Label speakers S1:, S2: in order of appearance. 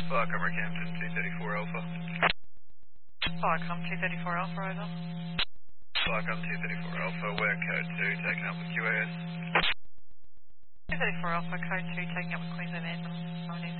S1: Farcom Rockhampton 234 Alpha.
S2: Farcom 234 Alpha, over.
S1: Farcom 234 Alpha, we're code 2, taking up with QAS.
S2: 234 Alpha, code 2, taking up with Queensland Anthem.